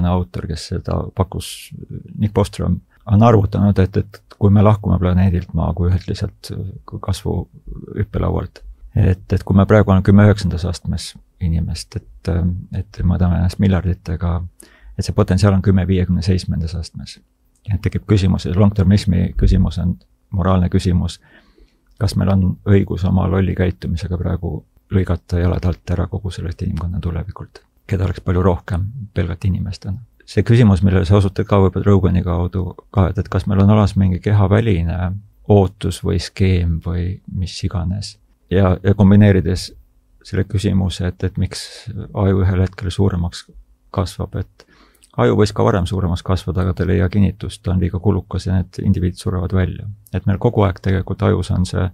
suurepärane autor, kes seda pakkus, Nick Bostrom, on arvutanud, et kui me lahkume planeedilt Maa kui ühelt lihtsalt kasvu hüppelaualt, et kui me praegu oleme 10-9. astmes inimest, et mõõdame ennast miljarditega, et see potentsiaal on 10-57. astmes. Ja tekib küsimus, long-termismi küsimus on moraalne küsimus, kas meil on õigus oma lolli käitumisega praegu lõigata jalad alt ära kogu sellest inimkonna tulevikult, keda oleks palju rohkem pelgalt inimestena. See küsimus, millele sa osutad ka võib-olla Rogani kaudu ka, et kas meil on alas mingi kehaväline ootus või skeem või mis iganes. Ja kombineerides selle küsimuse, et miks aju ühel hetkel suuremaks kasvab, et aju võis ka varem suuremaks kasvada, aga ta ei leia kinnitust, ta on liiga kulukas ja need indiviidid surevad välja. Et meil kogu aeg tegelikult ajus on see,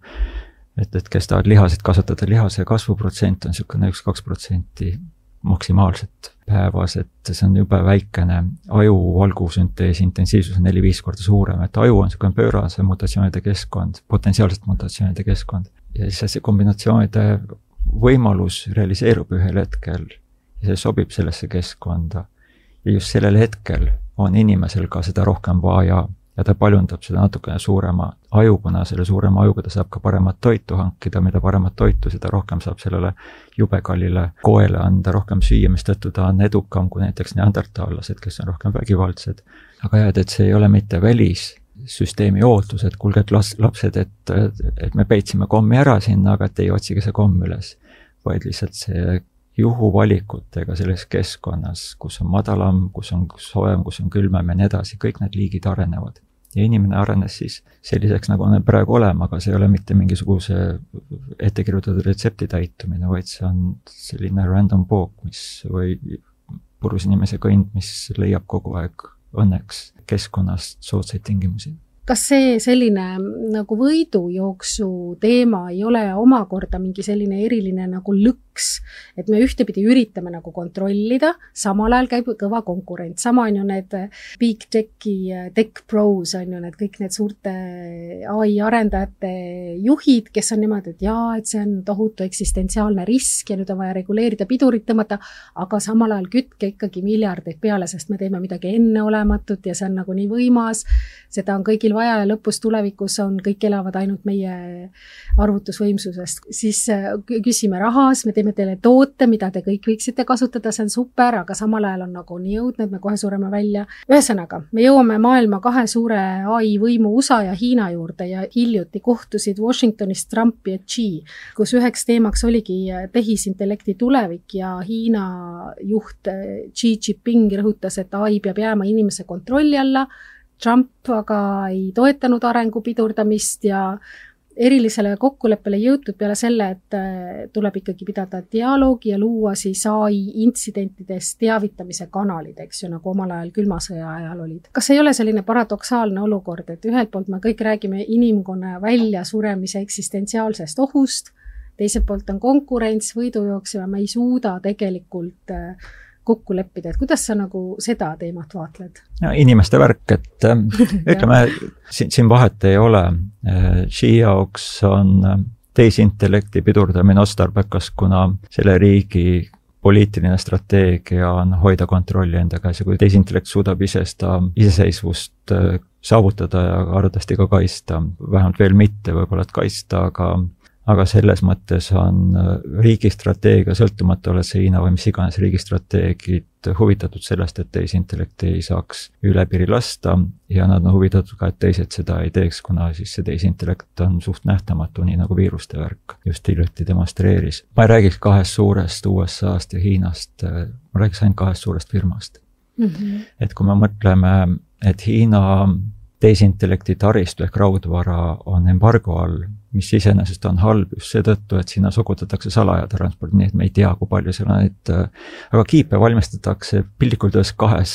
et kes tahavad lihasid kasvatada, lihase kasvuprotsent on niisugune 1-2% maksimaalselt päevas, et see on jube väikene. Aju valgusünteesi intensiivsus on 4-5 korda suurem, et aju on niisugune pöörase mutatsioonide keskkond, potentsiaalselt mutatsioonide keskkond. Ja siis see kombinatsioonide võimalus realiseerub ühel hetkel ja see sobib sellesse keskkonda. Ja just sellel hetkel on inimesel ka seda rohkem vaja ja ta paljundab seda natukene suurema ajukuna, selle suurema ajuga ta saab ka paremat toitu hankida, mida paremat toitu, seda rohkem saab sellele jubekallile koele anda, rohkem süüa, mis tõttu ta on edukam kui näiteks neandertaallased, kes on rohkem vägivaldsed. Aga jah, et see ei ole mitte välissüsteemi ootus, et kuulge, et lapsed, et me peitsime kommi ära sinna, aga et ei otsige see komm üles, vaid lihtsalt see juhuvalikutega selles keskkonnas, kus on madalam, kus on soojem, kus on külmem ja nii edasi, kõik need liigid arenevad. Ja inimene arenes siis selliseks, nagu on praegu olema, aga see ei ole mitte mingisuguse ettekirjutatud retsepti täitumine, vaid see on selline random walk, või purus inimese kõnd, mis leiab kogu aeg õnneks keskkonnast soodsaid tingimusi. Kas see selline nagu võidujooksu teema ei ole omakorda mingi selline eriline nagu lõks, et me ühtepidi üritame nagu kontrollida, samal ajal käib kõva konkurent, sama on ju need Big Techi, Tech Pros on ju need kõik need suurte AI arendajate juhid, kes on niimoodi, et jaa, et see on tohutu eksistentsiaalne risk ja nüüd on vaja reguleerida, pidurit tõmmata, aga samal ajal kütke ikkagi miljardeid peale, sest me teeme midagi enneolematut ja see on nagu nii võimas, seda on kõigil vaja ja lõpus tulevikus on, kõik elavad ainult meie arvutusvõimsusest. Siis küsime rahas, me teeme teile toote, mida te kõik võiksite kasutada, see on super, aga samal ajal on nagu nii õudne, et me kohe sureme välja. Ühesõnaga, me jõuame maailma 2 suure AI võimu USA ja Hiina juurde ja hiljuti kohtusid Washingtonis Trump ja Xi, kus üheks teemaks oligi tehisintellekti tulevik ja Hiina juht Xi Jinping rõhutas, et AI peab jääma inimese kontrolli alla. Trump aga ei toetanud arengu pidurdamist ja erilisele kokkuleppele jõutud peale selle, et tuleb ikkagi pidada dialoogi ja luua siis AI intsidentidest teavitamise kanalid, eks ju, nagu omal ajal külmasõja ajal olid. Kas ei ole selline paradoksaalne olukord, et ühelt poolt me kõik räägime inimkonna väljasuremise eksistentsiaalsest ohust, teiselt poolt on konkurents, võidujooks ja me ei suuda tegelikult kokku leppida, et kuidas sa nagu seda teemat vaatled? Ja, inimeste värk, et ütleme, siin vahet ei ole. Xi jaoks on tehisintellekti pidurdamine otstarbekas, kuna selle riigi poliitiline strateegia on hoida kontrolli enda käes ja kui tehisintellekt suudab iseseisvust saavutada ja arvatavasti ka kaitsta, vähemalt veel mitte võib-olla, et kaitsta, aga selles mõttes on riigistrateegia sõltumata, oled see Hiina või mis iganes riigistrateegid huvitatud sellest, et tehisintellekti ei saaks üle piiri lasta ja nad on huvitatud ka, et teised seda ei teeks, kuna siis see tehisintellekt on suht nähtamatu, nii nagu viiruste värk just hiljuti demonstreeris. Ma ei räägiks 2 suurest USA-st ja Hiinast, ma räägiks ainult 2 suurest firmast. Et kui me mõtleme, et Hiina tehisintellekti taristu ehk raudvara on embargo all, mis iseenesest on halb just seetõttu, et sinna sokutatakse salajatransport, nii et me ei tea, kui palju seal on, aga kiipe valmistatakse piltlikult öeldes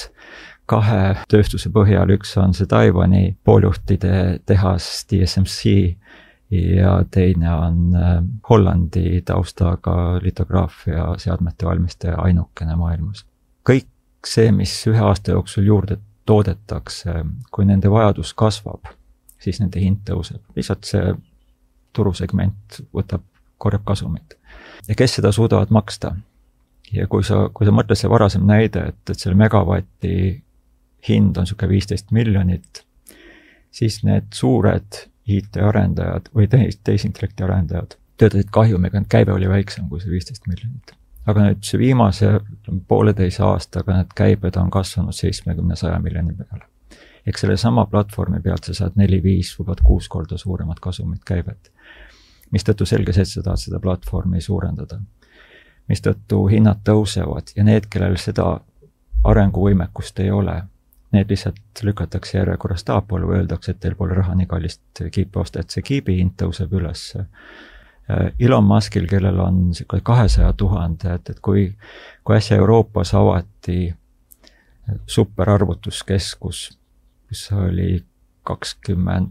2 tööstuse põhjal, üks on see Taiwani pooljuhtide tehas TSMC ja teine on Hollandi taustaga litograafia seadmete valmistaja ainukene maailmas. Kõik see, mis 1 aasta jooksul juurde toodetakse, kui nende vajadus kasvab, siis nende hind tõuseb. Lihtsalt see turusegment korjab kasumit. Ja kes seda suudavad maksta? ja kui sa mõtled see varasem näide, et selle megavati hind on niisugune 15 miljonit, siis need suured IT-arendajad või tehisintellekti arendajad töötasid kahjumiga, käive oli väiksem kui see 15 miljonit. Aga nüüd see viimase 1,5 aastaga need käibed on kasvanud 70-100 miljoni peale. Ehk selle sama platvormi pealt sa saad 4-5 või 6 korda suuremat kasumit käivet. Mistõttu selge see, et sa tahad seda platvormi suurendada. Mistõttu hinnad tõusevad ja need, kellel seda arenguvõimekust ei ole, need lihtsalt lükatakse järjekorrast taapoole või öeldakse, et teil pole raha nii kallist kiipi osta, et see kiibi hind tõuseb üles. Elon Muskil, kellel on 200 000, et kui äsja Euroopas avati superarvutuskeskus, kus oli 27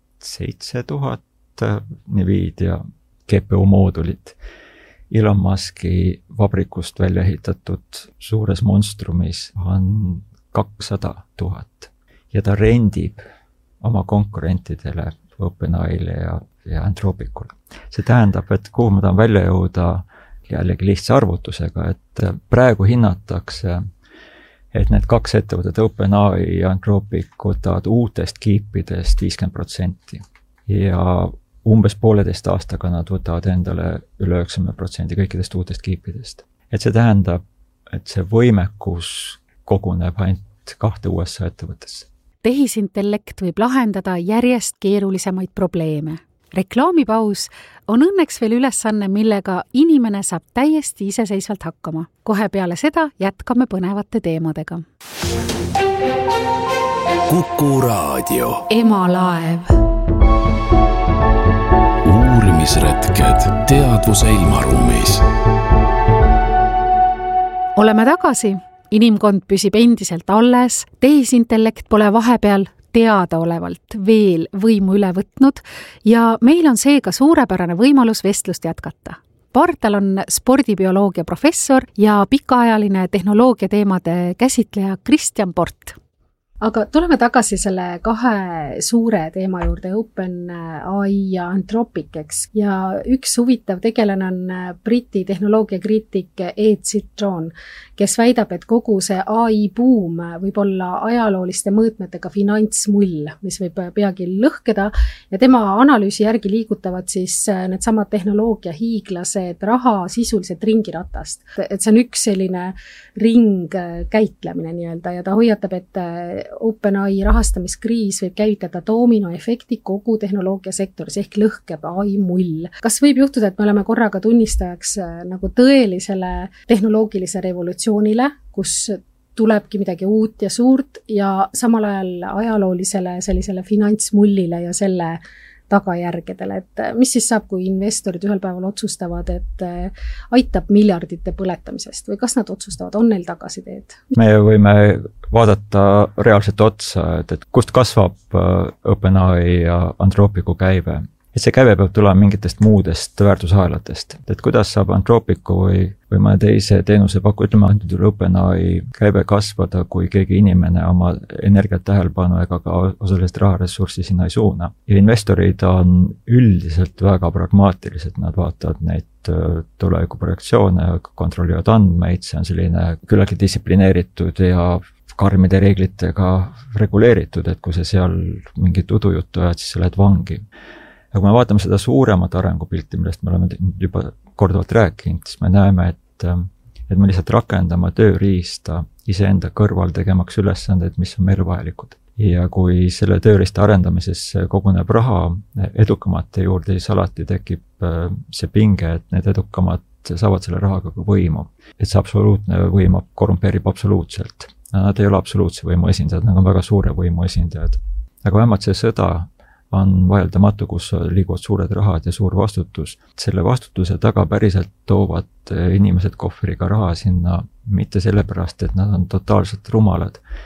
000 Nvidia ja GPU moodulit, Elon Muski vabrikust välja ehitatud suures monstrumis on 200 000 ja ta rendib oma konkurentidele OpenAIle ja Anthropicule. See tähendab, et kuhu ma tahan välja jõuda jällegi lihtsa arvutusega, et praegu hinnatakse, et need 2 ettevõtet OpenAI ja Anthropic võtavad uutest kiipidest 50% ja umbes 1,5 aastaga nad võtavad endale üle 90% kõikidest uutest kiipidest. Et see tähendab, et see võimekus koguneb ainult 2 USA ettevõttesse. Tehisintellekt võib lahendada järjest keerulisemaid probleeme. Reklaamipaus on õnneks veel ülesanne, millega inimene saab täiesti iseseisvalt hakkama. Kohe peale seda jätkame põnevate teemadega. Kuku Raadio. Emalaev. Uurimisretked teadvuse ilmaruumis. Oleme tagasi. Inimkond püsib endiselt alles, tehisintellekt pole vahepeal teadaolevalt veel võimu üle võtnud ja meil on seega suurepärane võimalus vestlust jätkata. Pardal on spordibioloogia professor ja pikaajaline tehnoloogia teemade käsitleja Kristjan Port. Aga tuleme tagasi selle 2 suure teema juurde, OpenAI ja Anthropic, eks. Ja üks huvitav tegelane on Briti tehnoloogiakriitik Ed Citron, kes väidab, et kogu see AI buum võib olla ajalooliste mõõtmetega finantsmull, mis võib peagi lõhkeda ja tema analüüsi järgi liigutavad siis need samad tehnoloogia hiiglased raha sisuliselt ringiratast. Et see on üks selline ringkäitlemine nii-öelda ja ta hoiatab, et OpenAI rahastamiskriis võib käivitada doominoefekti kogu tehnoloogiasektoris ehk lõhkeb AI mull. Kas võib juhtuda, et me oleme korraga tunnistajaks nagu tõelisele tehnoloogilise revolutsioonile, kus tulebki midagi uut ja suurt ja samal ajal ajaloolisele sellisele finantsmullile ja selle tagajärgedele, et mis siis saab, kui investorid ühel päeval otsustavad, et aitab miljardite põletamisest või kas nad otsustavad, on neil tagasiteed? Me võime vaadata reaalselt otsa, et kust kasvab OpenAI ja Anthropicu käive. Et see käive peab tulema mingitest muudest väärtusahelatest. Et kuidas saab Anthropicu või mõne teise teenuse pakku, ütleme antud OpenAI käive kasvada, kui keegi inimene oma energiat tähelepanu ega ka osalist raharessurssi sinna ei suuna. Ja investorid on üldiselt väga pragmaatilised, nad vaatavad neid tulevikuprojektsioone, kontrollivad andmeid, see on selline küllalt distsiplineeritud ja karmide reeglitega reguleeritud, et kui sa seal mingit udujuttu ajad, siis sa lähed vangi. Ja kui me vaatame seda suuremat arengupilti, millest me oleme juba korduvalt rääkinud, siis me näeme, et me lihtsalt rakendame tööriista iseenda kõrval tegemaks ülesanded, mis on meil vajalikud. Ja kui selle tööriista arendamises koguneb raha edukamate juurde, siis alati tekib see pinge, et need edukamad saavad selle rahaga ka võimu. Et see absoluutne võim korrumpeerib absoluutselt. Nad ei ole absoluutse võimu esindajad, nad on väga suure võimu esindajad. Aga vähemalt see sõda on vaieldamatu, kus liiguvad suured rahad ja suur vastutus. Selle vastutuse taga päriselt toovad inimesed kohvriga raha sinna mitte sellepärast, et nad on totaalselt rumalad,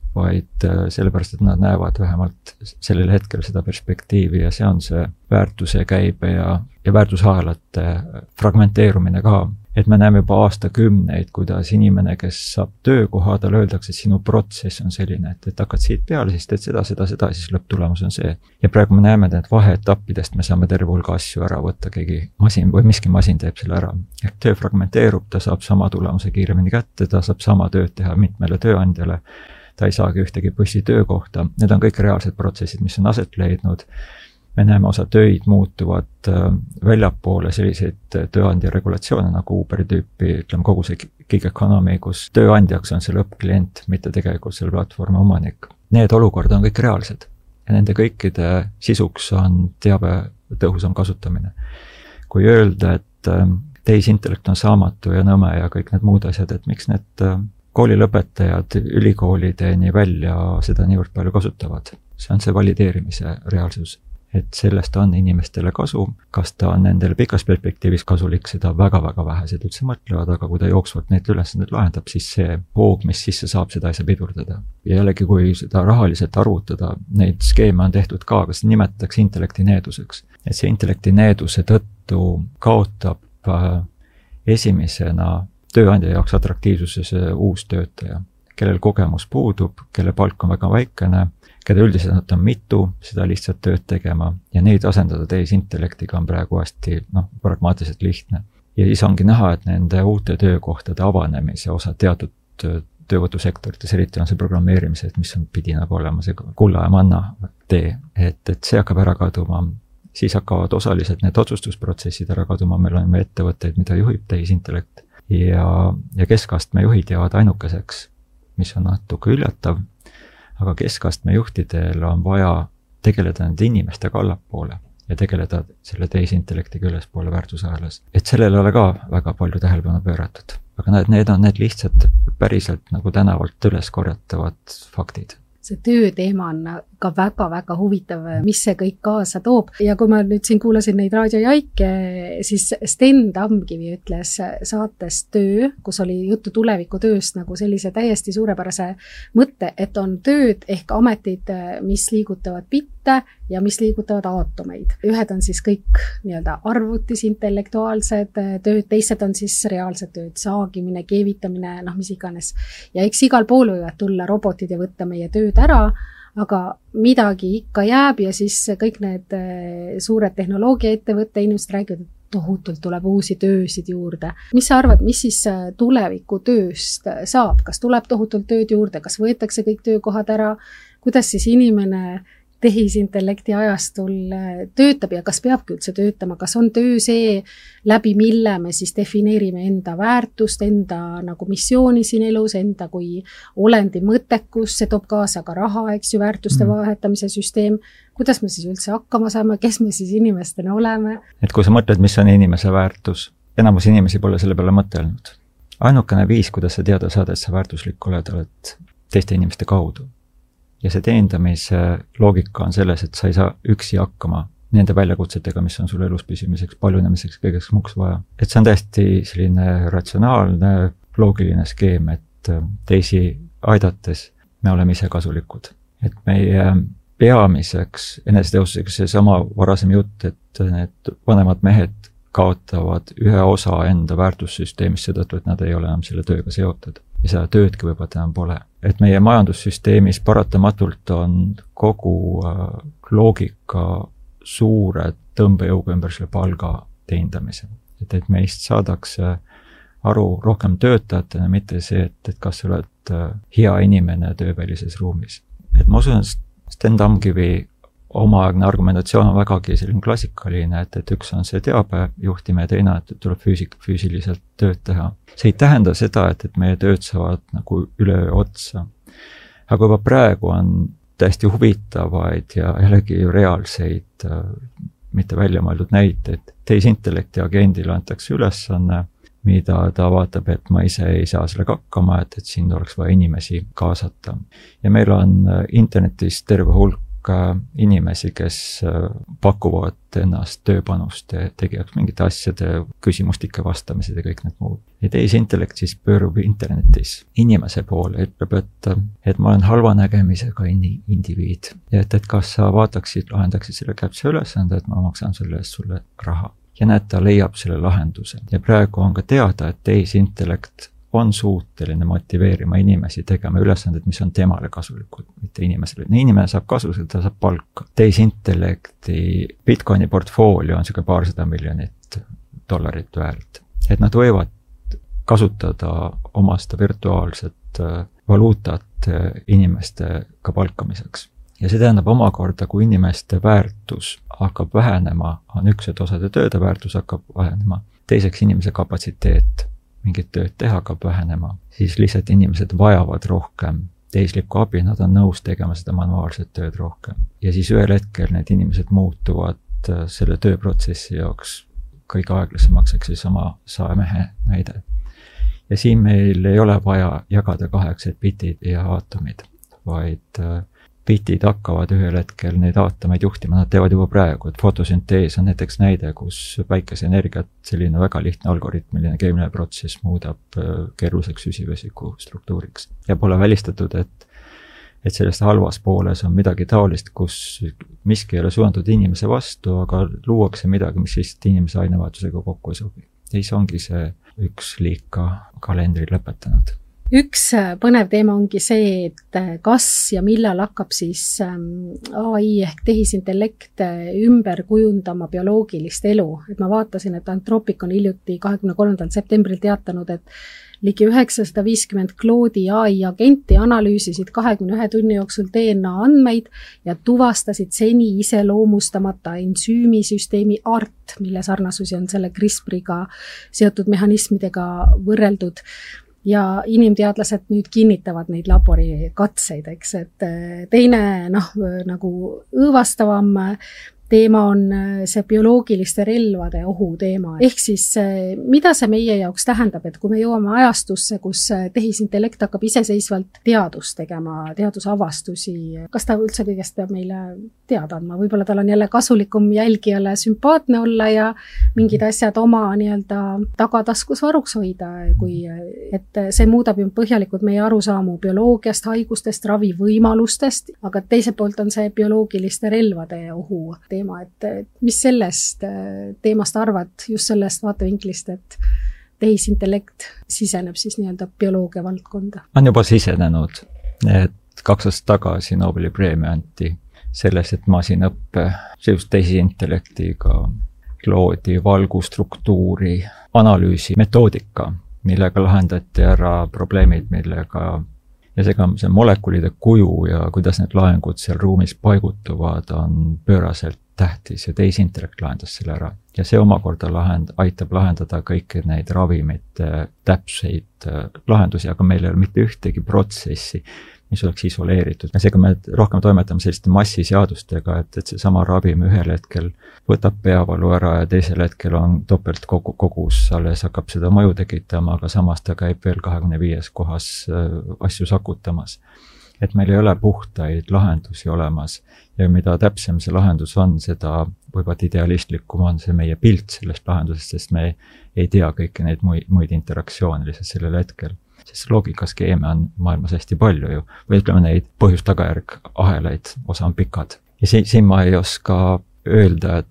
vaid sellepärast, et nad näevad vähemalt sellel hetkel seda perspektiivi ja see on see väärtuse käibe ja väärtusahelate fragmenteerumine ka. Et me näeme juba aastakümneid, kuidas inimene, kes saab töökoha, tal öeldakse, et sinu protsess on selline, et hakkad siit peale, siis teed seda, siis lõpptulemus on see. Ja praegu me näeme, et vaheetappidest me saame terve hulga asju ära võtta, keegi masin või miski masin teeb selle ära. Töö fragmenteerub, ta saab sama tulemuse kiiremini kätte, ta saab sama tööd teha mitmele tööandjale, ta ei saagi ühtegi bussi töökohta. Need on kõik reaalsed protsessid, mis on aset leidnud. Me näeme osa töid muutuvad väljapoole selliseid tööandja regulatsioone nagu Uberi tüüpi, ütleme kogu see gig economy, kus tööandjaks on see lõppklient, mitte tegelikult selle platvormi omanik. Need olukorrad on kõik reaalsed ja nende kõikide sisuks on teabe tõhusam kasutamine. Kui öelda, et tehisintellekt on saamatu ja nõme ja kõik need muud asjad, et miks need koolilõpetajad ülikoolideni välja seda niivõrd palju kasutavad. See on see valideerimise reaalsus. Et sellest on inimestele kasu, kas ta on nendele pikas perspektiivis kasulik, seda väga-väga vähesed üldse mõtlevad, aga kui ta jooksvalt neid ülesanded lahendab, siis see hoog, mis sisse saab, seda ei saa pidurdada. Ja jällegi, kui seda rahaliselt arvutada, neid skeeme on tehtud ka, kas nimetatakse intellektineeduseks. Et see intellektineeduse tõttu kaotab esimesena tööandja jaoks atraktiivsuse see uus töötaja, kellel kogemus puudub, kelle palk on väga väikene, keda üldiselt on mitu, seda lihtsalt tööd tegema ja neid asendada tehisintellektiga on praegu hästi pragmaatiliselt lihtne. Ja siis ongi näha, et nende uute töökohtade avanemise osa teatud töövõtusektorites, eriti on see programmeerimise, mis on pidi nagu olema see kulla ja manna tee, et see hakkab ära kaduma. Siis hakkavad osaliselt need otsustusprotsessid ära kaduma, meil on ettevõtteid, mida juhib tehisintellekt ja keskastme juhid jäävad ainukeseks, mis on natuke üllatav. Aga keskastme juhtidel on vaja tegeleda nende inimestega allapoole ja tegeleda selle tehisintellektiga ülespoole väärtusahelas. Et sellele ole ka väga palju tähelepanu pööratud. Aga need on need lihtsalt päriselt nagu tänavalt üles korjatavad faktid. See tööteema on ka väga-väga huvitav, mis see kõik kaasa toob. Ja kui ma nüüd siin kuulasin neid raadiojaike, siis Sten Tamkivi ütles saates Töö, kus oli juttu tulevikutööst nagu sellise täiesti suurepärase mõtte, et on tööd ehk ametid, mis liigutavad bitte ja mis liigutavad aatomeid. Ühed on siis kõik nii-öelda arvutis intellektuaalsed tööd, teised on siis reaalsed tööd, saagimine, keevitamine, mis iganes. Ja eks igal pool võivad tulla robotid ja võtta meie tööd ära, aga midagi ikka jääb ja siis kõik need suured tehnoloogiaettevõtte inimesed räägivad, et tohutult tuleb uusi töösid juurde. Mis sa arvad, mis siis tuleviku tööst saab? Kas tuleb tohutult tööd juurde? Kas võetakse kõik töökohad ära? Kuidas siis inimene tehisintellekti ajastul töötab ja kas peabki üldse töötama, kas on töö see, läbi mille me siis defineerime enda väärtust, enda nagu missiooni siin elus, enda kui olendi mõttekus, see toob kaasa ka raha, eks ju, väärtuste vahetamise süsteem. Kuidas me siis üldse hakkama saame, kes me siis inimestena oleme? Et kui sa mõtled, mis on inimese väärtus, enamus inimesi pole selle peale mõtelnud. Ainukene viis, kuidas sa teada saada, et sa väärtuslik oled teiste inimeste kaudu. Ja see teendamise loogika on selles, et sa ei saa üksi hakkama nende väljakutsetega, mis on sul elus püsimiseks, paljunemiseks, kõigeks muuks vaja. Et see on täiesti selline ratsionaalne, loogiline skeem, et teisi aidates me oleme ise kasulikud. Et meie peamiseks eneseteostuseks see sama varasem jutt, et need vanemad mehed kaotavad ühe osa enda väärtussüsteemist seetõttu, et nad ei ole enam selle tööga seotud. Ja seda töödki võib-olla enam pole. Et meie majandussüsteemis paratamatult on kogu loogika suure tõmbejõuga ümber selle palga teendamise. Et meist saadakse aru rohkem töötajatena, mitte see, et kas sa oled hea inimene töövälises ruumis. Et ma usun, Sten Tamkivi omaaegne argumentatsioon on vägagi selline klassikaline, et üks on see teabe juhtimine ja teine, et tuleb füüsiliselt tööd teha. See ei tähenda seda, et meie tööd saavad nagu üleöö otsa. Aga juba praegu on täiesti huvitavaid ja jällegi reaalseid, mitte väljamõeldud näiteid. Tehisintellekti agendile antakse ülesanne, mida ta vaatab, et ma ise ei saa sellega hakkama, et siin oleks vaja inimesi kaasata. Ja meil on internetis terve hulk hulk inimesi, kes pakuvad ennast tööpanust ja tegijaks mingite asjade, küsimustike vastamised ja kõik need muud. ja tehisintellekt siis pöörub internetis inimese poole, ütleb, et ma olen halva nägemisega indiviid ja et kas sa lahendaksid selle käpse ülesande, et ma maksan selle eest sulle raha. ja näed, ta leiab selle lahenduse. ja praegu on ka teada, et tehisintellekt on suuteline motiveerima inimesi tegema ülesanded, mis on temale kasulikud, mitte inimesele. Inimene saab kasu, ta saab palka. Tehisintellekti Bitcoini portfoolio on selline $200 miljonit väärt. Et nad võivad kasutada oma seda virtuaalset valuutat inimestega palkamiseks. Ja see tähendab omakorda, kui inimeste väärtus hakkab vähenema, on üks, et osade tööde väärtus hakkab vähenema. Teiseks inimese kapatsiteet mingit tööd teha hakkab vähenema, siis lihtsalt inimesed vajavad rohkem tehislikku abi, nad on nõus tegema seda manuaalset tööd rohkem. Ja siis ühel hetkel need inimesed muutuvad selle tööprotsessi jaoks kõige aeglasemaks, eks siis sama saemehe näide. Ja siin meil ei ole vaja jagada kaheks, et bitid ja aatomid, vaid bitid hakkavad ühel hetkel neid aatomeid juhtima, nad teevad juba praegu, et fotosüntees on näiteks näide, kus päikeseenergiat selline väga lihtne algoritmiline keemiline protsess muudab keeruliseks süsivesiku struktuuriks. Ja pole välistatud, et sellest halvas pooles on midagi taolist, kus miski ei ole suunatud inimese vastu, aga luuakse midagi, mis lihtsalt inimese ainevahetusega kokku ei sobi. Ja siis ongi see üks liik ka kalendri lõpetanud. Üks põnev teema ongi see, et kas ja millal hakkab siis AI ehk tehisintellekt ümber kujundama bioloogilist elu. Et ma vaatasin, et Anthropic on hiljuti 23. septembril teatanud, et ligi 950 Claude'i AI agenti analüüsisid 21 tunni jooksul DNA andmeid ja tuvastasid seni iseloomustamata ensüümisüsteemi ART, mille sarnasusi on selle CRISPR-iga seotud mehhanismidega võrreldud. Ja inimteadlased nüüd kinnitavad neid laborikatseid, eks, et teine nagu õõvastavam teema on see bioloogiliste relvade ohu teema. Ehk siis, mida see meie jaoks tähendab, et kui me jõuame ajastusse, kus tehisintellekt hakkab iseseisvalt teadust tegema, teadusavastusi, kas ta üldse kõigest peab meile teada andma? Võib-olla tal on jälle kasulikum jälgijale sümpaatne olla ja mingid asjad oma nii-öelda tagataskus varuks hoida, et see muudab ju põhjalikult meie arusaamu bioloogiast, haigustest, ravivõimalustest, aga teiselt poolt on see bioloogiliste relvade ohu teema, et mis sellest teemast arvad, just sellest vaatevinklist, et tehisintellekt siseneb siis nii-öelda bioloogia valdkonda? On juba sisenenud, et 2 aastat tagasi Nobeli preemia anti selles, et masinaõppe seoses tehisintellektiga loodi valgustruktuuri analüüsi metoodika, millega lahendati ära probleemid, millega ja see molekulide kuju ja kuidas need laengud seal ruumis paigutuvad on pööraselt tähtis ja tehisintellekt lahendas selle ära. Ja see omakorda aitab lahendada kõiki neid ravimite täpseid lahendusi, aga meil ei ole mitte ühtegi protsessi, mis oleks isoleeritud. Ja seega me rohkem toimetame selliste massiseadustega, et see sama ravim ühel hetkel võtab peavalu ära ja teisel hetkel on topelt kogus, alles hakkab seda mõju tekitama, aga samas ta käib veel 25 kohas asju sakutamas. Et meil ei ole puhtaid lahendusi olemas ja mida täpsem see lahendus on, seda võivad idealistlikum on see meie pilt sellest lahendusest, sest me ei tea kõiki neid muid interaktsioone lihtsalt sellel hetkel. Sest loogikaskeeme on maailmas hästi palju ju, või ütleme neid põhjus-tagajärg ahelaid, osa on pikad. Ja siin ma ei oska öelda,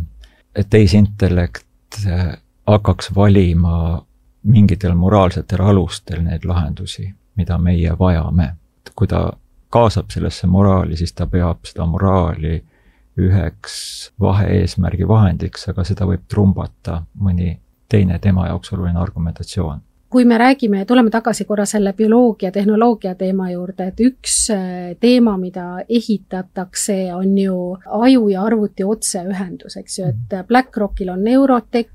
et tehisintellekt hakkaks valima mingitel moraalsetel alustel neid lahendusi, mida meie vajame. Kui ta kaasab sellesse moraali, siis ta peab seda moraali üheks vahe-eesmärgi vahendiks, aga seda võib trumbata mõni teine tema jaoks oluline argumentatsioon. Kui me räägime, tuleme tagasi korra selle bioloogia, tehnoloogia teema juurde, et üks teema, mida ehitatakse, on ju aju ja arvuti otseühendus, eks ju, et BlackRockil on Neurotech,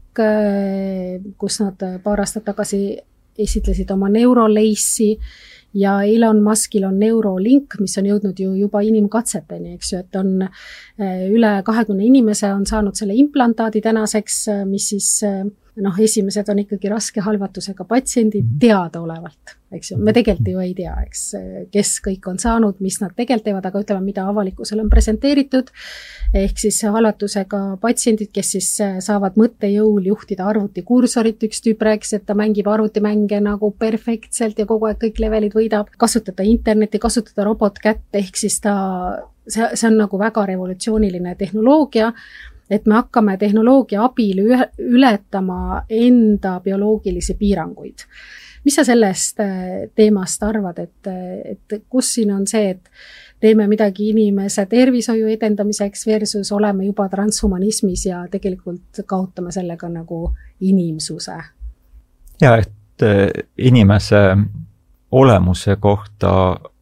kus nad paar aastat tagasi esitlesid oma Neurolace'i ja Elon Muskil on Neuralink, mis on jõudnud ju juba inimkatseteni, eks ju, et on üle 20 inimese on saanud selle implantaadi tänaseks, mis siis esimesed on ikkagi raske halvatusega patsiendid teadaolevalt, eks ju, me tegelikult ju ei tea, eks, kes kõik on saanud, mis nad tegelikult teevad, aga ütleme, mida avalikkusele on presenteeritud, ehk siis halvatusega patsiendid, kes siis saavad mõttejõul juhtida arvutikursorit, üks tüüp rääkis, et ta mängib arvutimänge nagu perfektselt ja kogu aeg kõik levelid võidab, kasutada internetti, kasutada robotkätt, ehk siis see on nagu väga revolutsiooniline tehnoloogia, et me hakkame tehnoloogia abil ületama enda bioloogilisi piiranguid. Mis sa sellest teemast arvad, et kus siin on see, et teeme midagi inimese tervishoiu edendamiseks versus oleme juba transhumanismis ja tegelikult kaotame sellega nagu inimsuse? Ja, et inimese olemuse kohta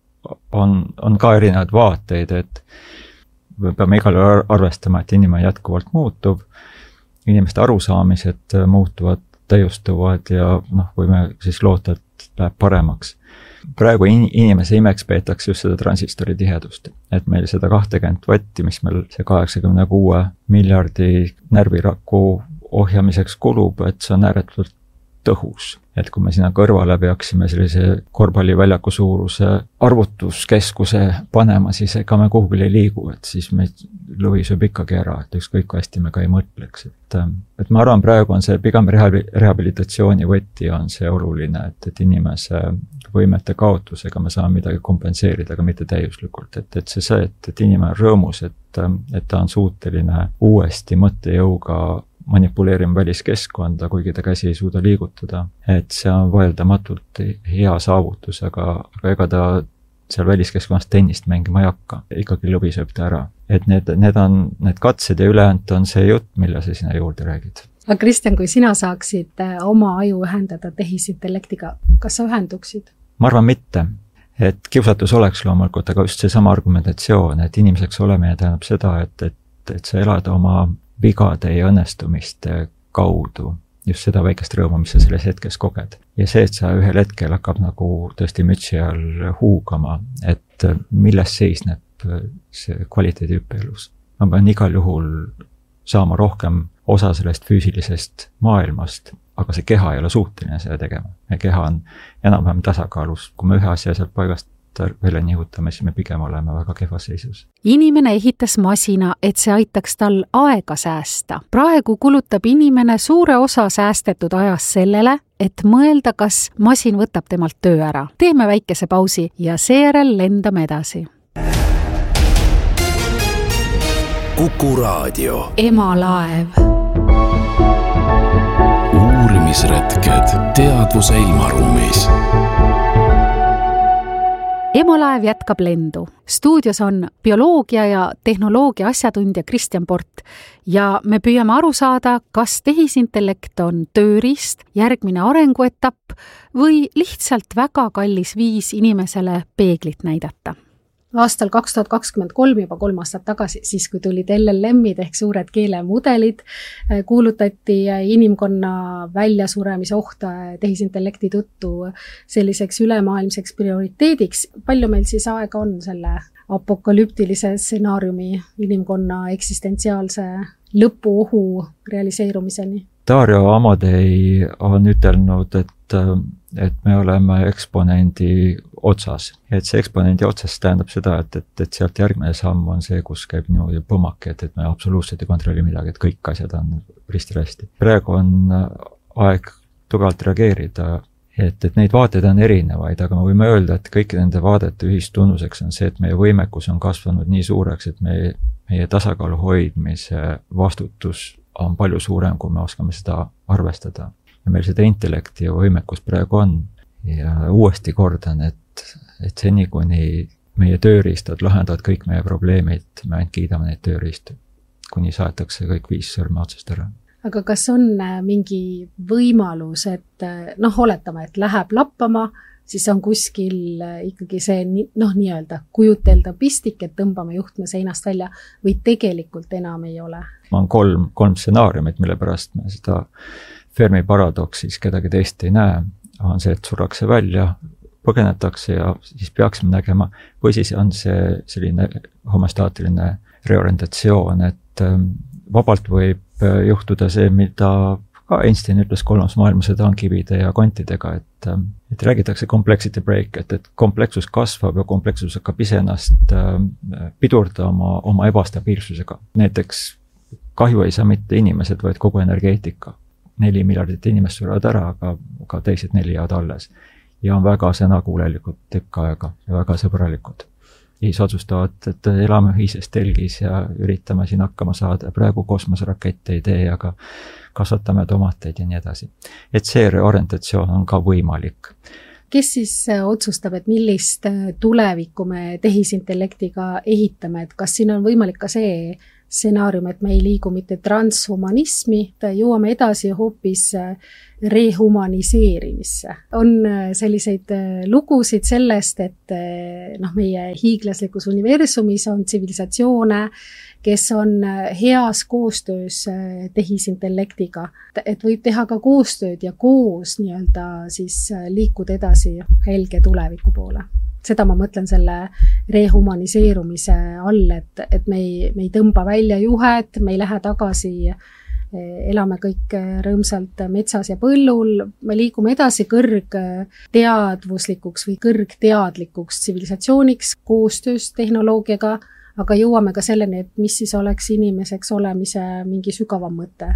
on ka erinevad vaateid, et me peame igal arvestama, et inimene jätkuvalt muutub, inimeste arusaamised muutuvad, täiustuvad ja võime siis loota, et läheb paremaks. Praegu inimese imeks peetakse just seda transistori tihedust, et meil seda 20 vatti, mis meil see 86 miljardi närviraku ohjamiseks kulub, et see on ääretult tõhus. Et kui me sinna kõrvale peaksime sellise korvpalliväljaku suuruse arvutuskeskuse panema, siis ega me kuhugile ei liigu, et siis meid lõviseb ikkagi ära, et ükskõik kui hästi me ka ei mõtleks. Et ma arvan, praegu on see pigem rehabilitatsiooni võti on see oluline, et inimese võimete kaotusega me saame midagi kompenseerida, aga mitte täiuslikult. Et see, et inimene on rõõmus, et ta on suuteline uuesti mõttejõuga manipuleerima väliskeskkonda, kuigi ta käsi ei suuda liigutada. Et see on vaieldamatult hea saavutus, aga ega ta seal väliskeskkonnast tennist mängima ei hakka. Ikkagi lõbiseb ta ära. Et need katsed ja ülejäänud on see jutt, mille sa sinna juurde räägid. Aga Kristjan, kui sina saaksid oma aju ühendada tehisintellektiga, kas sa ühenduksid? Ma arvan mitte. Et kiusatus oleks loomulikult, aga just see sama argumentatsioon, et inimeseks olemine tähendab seda, et sa elad oma vigade ja õnnestumiste kaudu, just seda väikest rõõmu, mis sa selles hetkes koged. Ja see, et sa ühel hetkel hakkab nagu tõesti mütsi all huugama, et milles seisneb see kvaliteedihüppe elus. Ma pean igal juhul saama rohkem osa sellest füüsilisest maailmast, aga see keha ei ole suuteline seda tegema. Ja keha on enam-vähem tasakaalus. Kui me ühe asja sealt paigast välja nihutame, siis me pigem oleme väga kehvas seisus. Inimene ehitas masina, et see aitaks tal aega säästa. Praegu kulutab inimene suure osa säästetud ajast sellele, et mõelda, kas masin võtab temalt töö ära. Teeme väikese pausi ja seejärel lendame edasi. Kuku Raadio. Emalaev. Uurimisretked teadvuse ilmaruumis. Emalaev jätkab lendu. Stuudios on bioloogia ja tehnoloogia asjatundja Kristjan Port ja me püüame aru saada, kas tehisintellekt on tööriist, järgmine arenguetapp või lihtsalt väga kallis viis inimesele peeglit näidata. Aastal 2023, juba 3 aastat tagasi, siis kui tulid LLM-id ehk suured keelemudelid, kuulutati inimkonna väljasuremise ohta tehisintellekti tõttu selliseks ülemaailmseks prioriteediks. Palju meil siis aega on selle apokalüptilise stsenaariumi inimkonna eksistentsiaalse lõpuohu realiseerumiseni? Dario Amadei on ütelnud, et me oleme eksponendi otsas. Et see eksponendi otsas tähendab seda, et sealt järgmine samm on see, kus käib niimoodi põmmake, et me absoluutselt ei kontrolli midagi, et kõik asjad on risti-rästi. Praegu on aeg tugevalt reageerida, et neid vaateid on erinevaid, aga me võime öelda, et kõiki nende vaadete ühistunnuseks on see, et meie võimekus on kasvanud nii suureks, et meie tasakaalu hoidmise vastutus on palju suurem, kui me oskame seda arvestada. Ja meil seda intellekti ja võimekus praegu on. Ja uuesti kordan, et seni, kuni meie tööriistad lahendavad kõik meie probleemid, me ainult kiidame neid tööriistu, kuni saetakse kõik 5 sõrme otsast ära. Aga kas on mingi võimalus, et oletame, et läheb lappama, siis on kuskil ikkagi see nii-öelda kujutelda pistik, et tõmbame juhtme seinast välja või tegelikult enam ei ole? On kolm stsenaariumit, mille pärast me seda Fermi paradoksis kedagi teist ei näe, on see, et surrakse välja, põgenetakse ja siis peaksime nägema, või siis on see selline homostaatiline reorientatsioon, et vabalt võib juhtuda see, mida ka Einstein ütles 3. maailmasõda on kivide ja kontidega, et räägitakse complexity break, et komplekssus kasvab ja komplekssus hakkab iseennast pidurdama oma ebastabiilsusega. Näiteks kahju ei saa mitte inimesed, vaid kogu energeetika. 4 miljardit inimest surevad ära, aga teised 4 jäävad alles. Ja on väga sõnakuulelikud tükk aega ja väga sõbralikud. Siis otsustavad, et elame ühises telgis ja üritame siin hakkama saada. Praegu kosmoserakette ei tee, aga kasvatame tomateid ja nii edasi. Et see reorientatsioon on ka võimalik. Kes siis otsustab, et millist tulevikku me tehisintellektiga ehitame, et kas siin on võimalik ka see stsenaarium, et me ei liigu mitte transhumanismi, jõuame edasi hoopis rehumaniseerimisse. On selliseid lugusid sellest, et meie hiiglaslikus universumis on tsivilisatsioone, kes on heas koostöös tehisintellektiga, et võib teha ka koostööd ja koos siis liikuda edasi helge tuleviku poole. Seda ma mõtlen selle rehumaniseerumise all, et me ei tõmba välja juhet, me ei lähe tagasi, elame kõik rõõmsalt metsas ja põllul, me liigume edasi kõrgteadvuslikuks või kõrgteadlikuks tsivilisatsiooniks koostöös tehnoloogiaga, aga jõuame ka selleni, et mis siis oleks inimeseks olemise mingi sügavam mõte.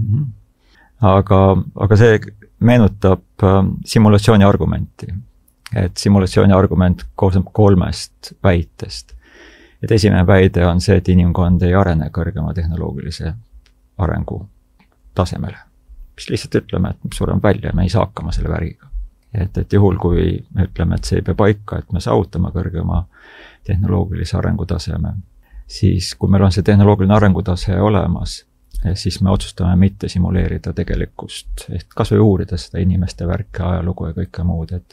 Aga see meenutab simulatsiooni argumenti. Et simulatsiooni argument koosneb 3 väitest. Et esimene väide on see, et inimkond ei arene kõrgema tehnoloogilise arengu tasemele. Mis lihtsalt ütleme, et sureme välja ja me ei saa hakkama selle värgiga. Et juhul, kui me ütleme, et see ei pea paika, et me saavutame kõrgema tehnoloogilise arengutaseme, siis kui meil on see tehnoloogiline arengutase olemas, siis me otsustame mitte simuleerida tegelikkust, ehk kas või uurida seda inimeste värke, ajalugu ja kõike muud,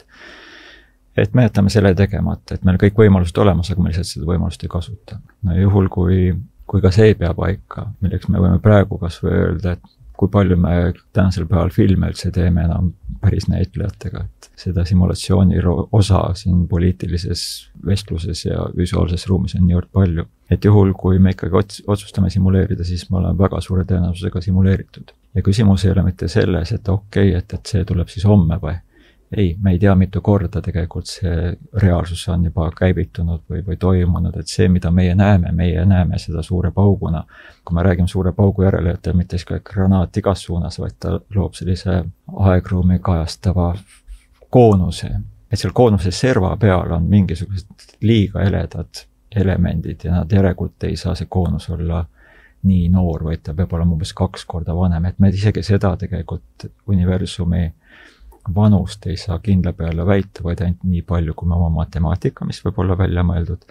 et me jätame selle tegemata, et meil kõik võimalused olemas, aga me lihtsalt seda võimalust ei kasuta. No juhul, kui ka see ei pea paika, milleks me võime praegu kas või öelda, et kui palju me tänasel päeval filme üldse teeme enam päris näitlejatega, et seda simulatsiooni osa siin poliitilises vestluses ja visuaalses ruumis on niivõrd palju. Et juhul, kui me ikkagi otsustame simuleerida, siis me oleme väga suure tõenäosusega simuleeritud. Ja küsimus ei ole mitte selles, et okei, et see tuleb siis homme või. Ei, me ei tea mitu korda tegelikult see reaalsus on juba käivitunud või toimunud, et see, mida meie näeme seda suure pauguna. Kui me räägime suure paugu järele, et mitte granaat igas suunas, vaid ta loob sellise aegruumi kajastava koonuse. Et seal koonuse serva peal on mingisugused liiga eledad elemendid ja nad järelikult ei saa see koonus olla nii noor, vaid ta peab olema umbes 2 korda vanem. Et me isegi seda tegelikult universumi vanust ei saa kindla peale väita, vaid ainult nii palju, kui me oma matemaatika, mis võib olla välja mõeldud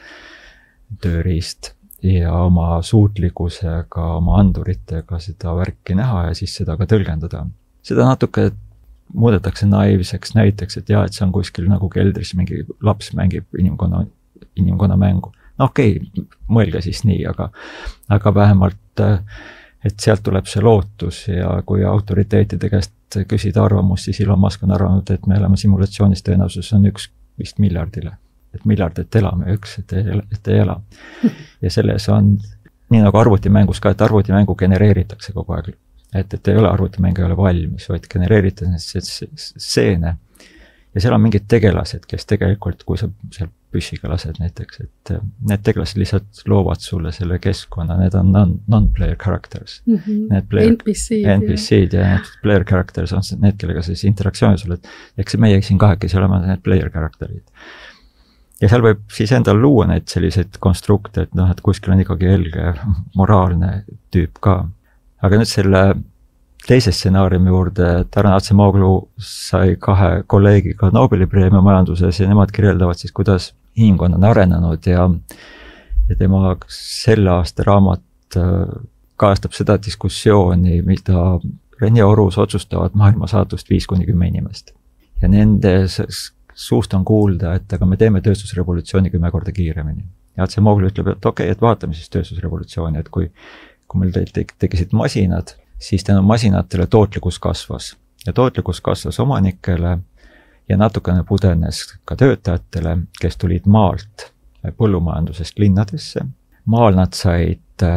tööriist ja oma suutlikkusega, oma anduritega seda värki näha ja siis seda ka tõlgendada. Seda natuke muudetakse naiivseks näiteks, et et see on kuskil nagu keldris mingi laps mängib inimkonna mängu. No okei, mõelge siis nii, aga vähemalt et sealt tuleb see lootus ja kui autoriteetide käest küsida arvamust, siis Elon Musk on arvanud, et me elame simulatsioonis tõenäosus on 1 vist miljardile. Et miljard, et elame, 1, et ei ela. Ja selles on, nii nagu arvutimängus ka, et arvutimängu genereeritakse kogu aeg. Et ei ole arvutimäng, ei ole valmis, vaid genereeritakse stseene. Ja seal on mingid tegelased, kes tegelikult, kui sa seal püssiga lased näiteks, et need tegelased lihtsalt loovad sulle selle keskkonna, need on non-player characters. NPC-d ja need player characters on need, kellega siis interaktsiooni sulle, eks meie siin kahekesi oleme need player characterid. Ja seal võib siis endal luua neid selliseid konstrukte, et kuskil on ikkagi helge moraalne tüüp ka. Aga nüüd selle teise stsenaariumi juurde, Taran Acemoglu sai 2 kolleegiga Nobeli preemia majanduses ja nemad kirjeldavad siis, kuidas inimkond on arenenud ja tema selle aasta raamat kajastab seda diskussiooni, mida Rene Orus otsustavad maailma saatust 5-10 inimest. Ja nende suust on kuulda, et aga me teeme tööstusrevolutsiooni 10 korda kiiremini. Ja Acemoglu ütleb, et okei, et vaatame siis tööstusrevolutsiooni, et kui meil tekisid masinad, siis tänu masinatele tootlikkus kasvas. Ja tootlikkus kasvas omanikele ja natukene pudenes ka töötajatele, kes tulid maalt põllumajandusest linnadesse. Maal nad said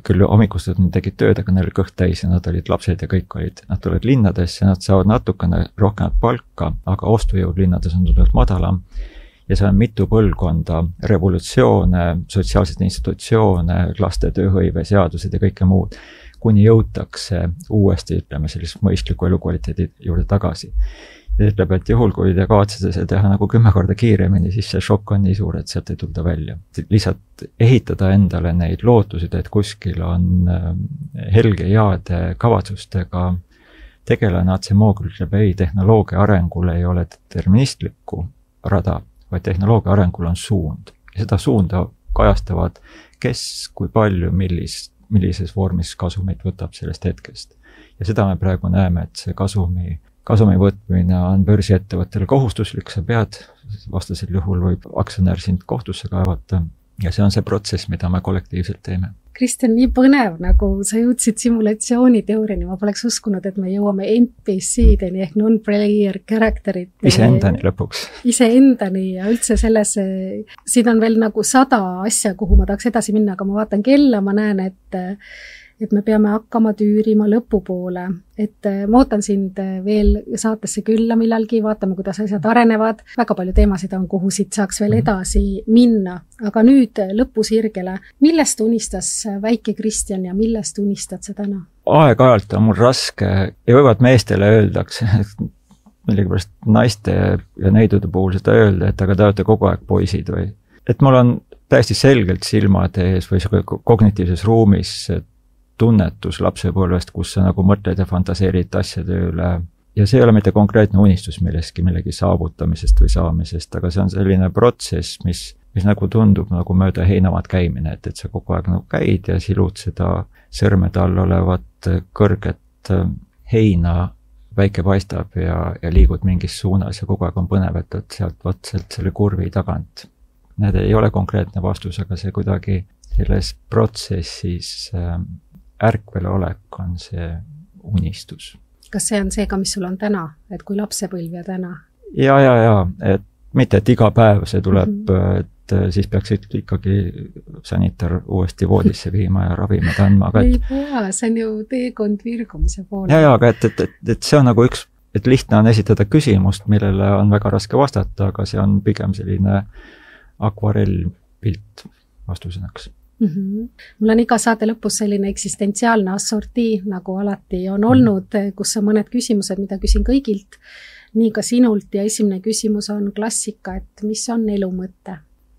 küll hommikustad nad tegid tööd, aga neil oli kõht täis ja nad olid lapsed ja kõik olid, nad tulevad linnadesse, nad saavad natukene rohkemat palka, aga ostujõud linnades on tunduvalt madalam ja seal on mitu põlvkonda, revolutsioone, sotsiaalseid institutsioone, laste tööhõive, seadused ja kõike muud, kuni jõutakse uuesti, ütleme, sellist mõistliku elukvaliteedi juurde tagasi. Ja ütleb, et juhul, kui te kavatsete seda teha nagu 10 korda kiiremini, siis see šokk on nii suur, et sealt ei tulda välja. Lihtsalt ehitada endale neid lootusid, et kuskil on helge jaade kavatsustega tegele Natsemoogl ütleb, ei, tehnoloogia arengul ei ole deterministlikku rada, vaid tehnoloogia arengul on suund. Ja seda suunda kajastavad, kes, kui palju, millises vormis kasumit võtab sellest hetkest. Ja seda me praegu näeme, et see kasumi võtmine on börsiettevõttele kohustuslik, sa pead, vastasel juhul võib aktsionär sind kohtusse kaevata ja see on see protsess, mida me kollektiivselt teeme. Kristjan, nii põnev, nagu sa jõudsid simulatsiooniteooriani, ma poleks uskunud, et me jõuame NPC-deni ehk non-player character'it. Iseendani lõpuks. Iseendani ja üldse selles, siin on veel nagu 100 asja, kuhu ma tahaks edasi minna, aga ma vaatan kella, ma näen, et me peame hakkama tüürima lõpupoole, et ma ootan sind veel saatesse külla millalgi, vaatame, kuidas asjad arenevad, väga palju teemasid on, kuhu siit saaks veel edasi minna, aga nüüd lõpusirgele, millest unistas väike Kristjan ja millest unistad sa täna? Aeg-ajalt on mul raske ja võivad meestele öeldakse, millegipärast naiste ja neidude puhul seda öelda, et aga te olete kogu aeg poisid või, et mul on täiesti selgelt silmade ees või kognitiivses ruumis tunnetus lapsepõlvest, kus sa nagu mõtled ja fantaseerid asjade üle ja see ei ole mitte konkreetne unistus millegi saavutamisest või saamisest, aga see on selline protsess, mis nagu tundub nagu mööda heinamaad käimine, et sa kogu aeg nagu käid ja silud seda sõrmede all olevat kõrget heina, päike paistab ja liigud mingis suunas ja kogu aeg on põnev, et sealt selle kurvi tagant. Need ei ole konkreetne vastus, aga see kuidagi selles protsessis ärkvel olek on see unistus. Kas see on see ka, mis sul on täna, et kui lapsepõlv ja täna? Ja, et mitte, et iga päev see tuleb, et siis peaks ikkagi sanitar uuesti voodisse viima ja ravimid andma. Ei pea, see on ju teekond virgumise poole. Ja, aga et see on nagu üks, et lihtne on esitada küsimust, millele on väga raske vastata, aga see on pigem selline akvarellpilt vastusõnaks. Mul on iga saate lõpus selline eksistentsiaalne assortii, nagu alati on olnud, kus on mõned küsimused, mida küsin kõigilt, nii ka sinult ja esimene küsimus on klassika, et mis on elu mõte?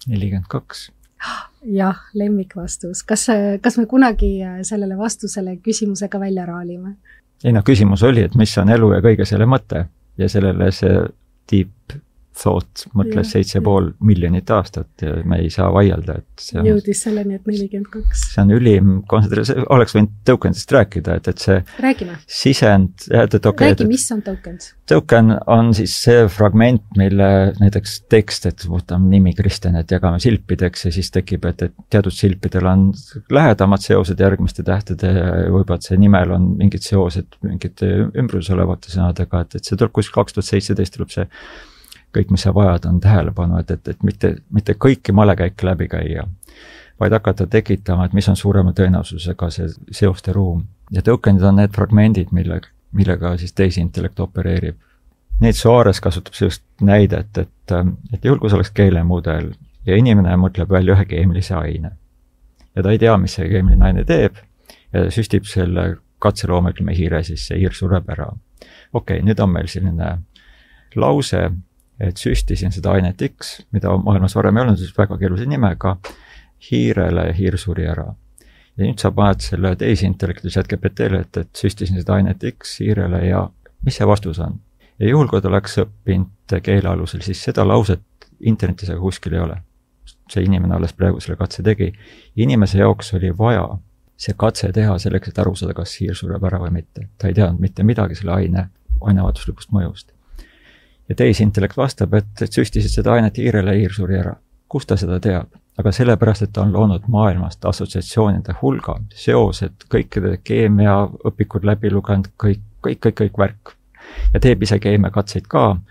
42. Jah, lemmikvastus. Kas me kunagi sellele vastusele küsimusega välja raalime? Ei, küsimus oli, et mis on elu ja kõige selle mõte ja sellele see deep thought mõtles 7,5 miljonit aastat ja me ei saa vaielda, et see on... Jõudis selleni, et 42. See on ülim kontsentratsioon, oleks võinud tokenist rääkida, et see Räägime. Sisend... Räägi, mis on tokens? Token on siis see fragment, mille näiteks tekst, et võtame nimi Kristjan, et jagame silpideks ja siis tekib, et teatud silpidel on lähedamad seosed järgmiste tähtede ja võib-olla see nimel on mingid seosed mingite ümbrus olevate sõnadega, et see tuleb kuskil 2017 tuleb see kõik, mis sa vajad, on tähelepanu, et mitte kõiki malekäike läbi käia, vaid hakata tekitama, et mis on suurema tõenäosusega see seoste ruum. Ja tokenid on need fragmendid, millega siis tehisintellekt opereerib. Neid Soares kasutab sellist näidet, et juhul, kui see oleks keelemudel ja inimene mõtleb välja ühe keemilise aine ja ta ei tea, mis see keemiline aine teeb ja süstib selle katselooma, ütleme hiire, siis see hiir sureb ära. Okei, nüüd on meil selline lause, et süstisin seda ainet X, mida maailmas varem ei olnud, siis väga keerulise nimega, hiirele ja hiir suri ära. Ja nüüd sa paned selle tehisintellekti ChatGPT-le, et süstisin seda ainet X hiirele ja mis see vastus on? Ja juhul, kui ta oleks õppinud keele alusel, siis seda lauset internetis aga kuskil ei ole. See inimene alles praegu selle katse tegi. Inimese jaoks oli vaja see katse teha selleks, et aru saada, kas hiir sureb ära või mitte. Ta ei teadnud mitte midagi selle ainevahetuslikust mõjust. Ja tehisintellekt vastab, et süstisid seda ainet hiirele ja hiir suri ära. Kust ta seda teab? Aga sellepärast, et ta on loonud maailmast assotsiatsioonide hulga, seosed, kõikide keemia õpikud läbi lugenud, kõik värk. Ja teeb ise keemiakatseid ka,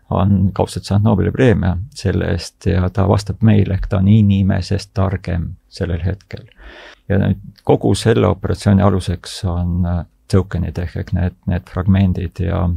on kaudselt saanud Nobeli preemia selle eest ja ta vastab meile, ehk ta on inimesest targem sellel hetkel. Ja nüüd kogu selle operatsiooni aluseks on tokenid ehk need fragmendid ja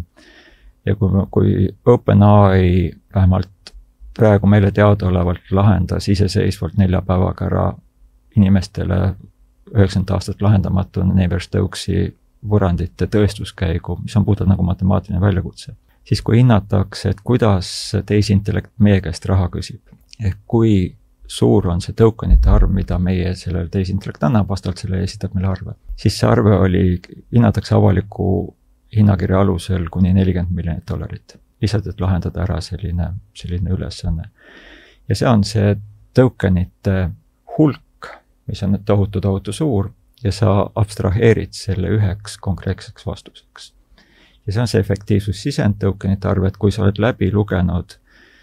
kui OpenAI vähemalt praegu meile teadaolevalt lahendas iseseisvalt 4 päevaga ära inimestele 9 aastat lahendamatu Navier-Stokesi võrrandite tõestuskäigu, mis on puhtalt nagu matemaatiline väljakutse, siis kui hinnatakse, et kuidas tehisintellekt meie käest raha küsib, ehk kui suur on see tokenite arv, mida meie sellele tehisintellekt annab, vastavalt selle esitab meile arve, siis see arve hinnatakse avaliku hinnakirja alusel kuni $40 miljonit. Lihtsalt, et lahendada ära selline ülesanne. Ja see on see tokenite hulk, mis on tohutu suur ja sa abstraheerid selle üheks konkreetseks vastuseks. Ja see on see efektiivsussisend tokenite arv, et kui sa oled läbi lugenud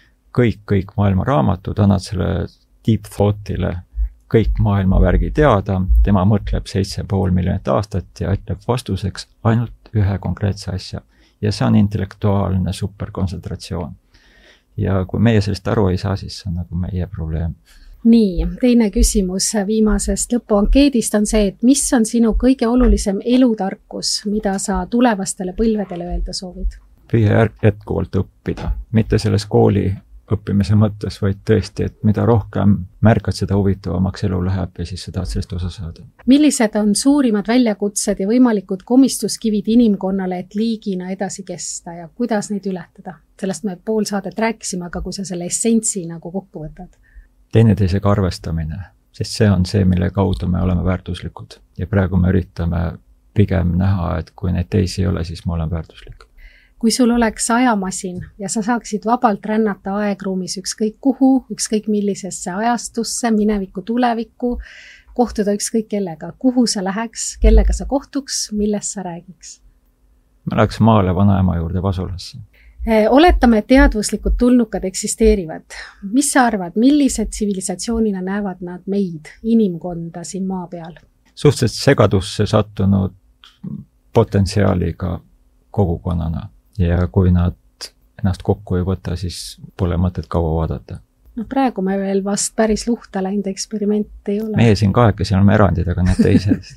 kõik maailma raamatud, annad selle deep thought'ile kõik maailma värgi teada, tema mõtleb 7,5 miljonit aastat ja ütleb vastuseks ainult ühe konkreetse asja. Ja see on intellektuaalne superkontsentratsioon. Ja kui meie sellest aru ei saa, siis see on nagu meie probleem. Nii, teine küsimus viimasest lõpuankeedist on see, et mis on sinu kõige olulisem elutarkus, mida sa tulevastele põlvedele öelda soovid? Püüa jätkuvalt õppida, mitte selles kooli õppimise mõttes, vaid tõesti, et mida rohkem märkad, seda huvitavamaks elu läheb ja siis sa tahad sellest osa saada. Millised on suurimad väljakutsed ja võimalikud komistuskivid inimkonnale, et liigina edasi kesta ja kuidas neid ületada? Sellest me pool saadet rääkisime, aga kui sa selle essentsi nagu kokku võtad? Teineteisega arvestamine, sest see on see, mille kaudu me oleme väärtuslikud. Ja praegu me üritame pigem näha, et kui neid teisi ei ole, siis me oleme väärtuslikud. Kui sul oleks ajamasin ja sa saaksid vabalt rännata aegruumis ükskõik kuhu, ükskõik millisesse ajastusse, minevikku, tulevikku, kohtuda ükskõik kellega, kuhu sa läheks, kellega sa kohtuks, millest sa räägiks? Ma läheks maale vanaema juurde Vasulasse. Oletame, et teadvuslikud tulnukad eksisteerivad. Mis sa arvad, millised tsivilisatsioonina näevad nad meid, inimkonda siin maa peal? Suhteliselt segadusse sattunud potentsiaaliga kogukonnana. Ja kui nad ennast kokku ei võta, siis pole mõtet kaua vaadata. No praegu me veel vast päris luhta läinud eksperiment ei ole. Meie siin kahekesi oleme erandid, aga need teised.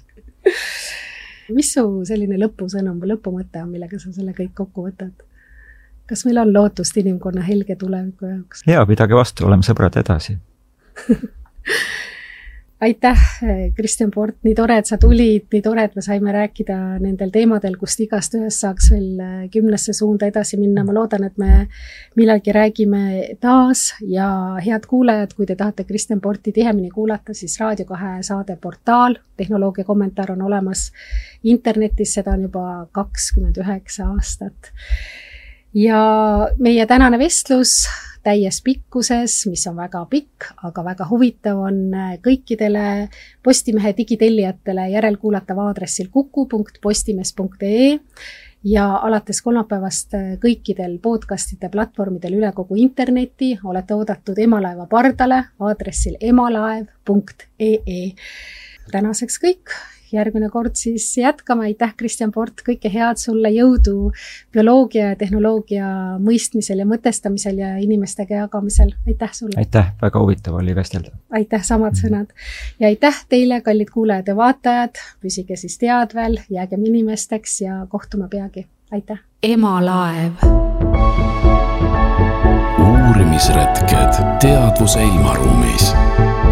Mis su selline lõpusõnum või lõpumõte on, millega sa selle kõik kokku võtad? Kas meil on lootust inimkonna helge tuleviku jaoks? Jaa, pidage vastu, oleme sõbrad edasi. Aitäh, Kristjan Port, nii tore, et sa tulid, nii tore, et me saime rääkida nendel teemadel, kust igast ühest saaks veel 10 suunda edasi minna. Ma loodan, et me millalgi räägime taas ja head kuulajad, kui te tahate Kristjan Porti tihemini kuulata, siis Raadio 2 saade Portaal, tehnoloogia kommentaar on olemas internetis, seda on juba 29 aastat. Ja meie tänane vestlus täies pikkuses, mis on väga pikk, aga väga huvitav, on kõikidele Postimehe digitellijatele järelkuulatav aadressil kuku.postimees.ee ja alates kolmapäevast kõikidel podcastide platvormidel üle kogu interneti olete oodatud Emalaeva pardale aadressil emalaev.ee. Tänaseks kõik. Järgmine kord siis jätkame. Aitäh, Kristjan Port, kõike head sulle, jõudu bioloogia ja tehnoloogia mõistmisel ja mõtestamisel ja inimestega jagamisel. Aitäh sulle. Aitäh, väga huvitav oli vestelda. Aitäh, samad sõnad. Ja aitäh teile, kallid kuulajad ja vaatajad. Püsige siis teadvel, jäägem inimesteks ja kohtume peagi. Aitäh. Emalaev. Uurimisretked teadvuse ilmaruumis.